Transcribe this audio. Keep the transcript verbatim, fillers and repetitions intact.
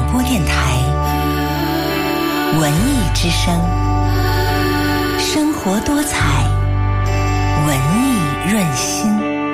播电台文艺之声，生活多彩